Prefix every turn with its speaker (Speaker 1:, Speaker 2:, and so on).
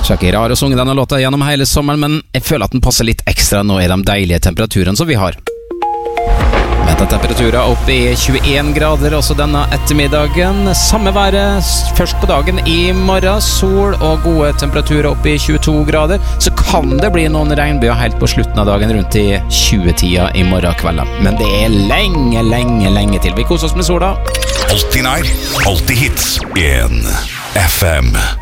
Speaker 1: Shakira har sunget denne låta gjennom hele sommeren, men jeg føler at den passer litt ekstra nå i de deilige temperaturene som vi har. Venter temperaturer opp i 21 grader også denne ettermiddagen. Samme været først på dagen i morgen. Sol og gode temperaturer opp i 22 grader. Så kan det bli noen regnbyer helt på slutten av dagen rundt i 20-tida i morgen kvelden. Men det er lenge til. Vi koser oss med sola.
Speaker 2: Alltid nær, alltid hits. 1 FM.